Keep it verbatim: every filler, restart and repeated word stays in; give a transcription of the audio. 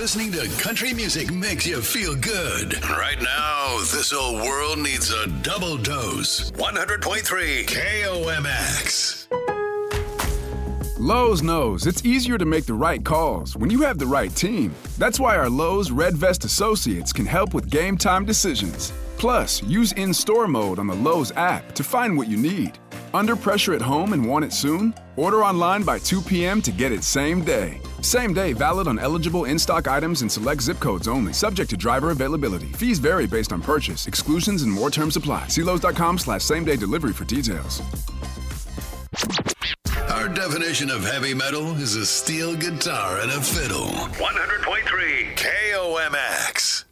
listening to country music makes you feel good. Right now, this old world needs a double dose. one hundred point three K O M X. Lowe's knows it's easier to make the right calls when you have the right team. That's why our Lowe's Red Vest associates can help with game time decisions. Plus, use in-store mode on the Lowe's app to find what you need. Under pressure at home and want it soon? Order online by two p.m. to get it same day. Same day valid on eligible in-stock items and select zip codes only, subject to driver availability. Fees vary based on purchase. Exclusions and more terms apply. See Lowe's.com slash same day delivery for details. Our definition of heavy metal is a steel guitar and a fiddle. one hundred point three K O M X.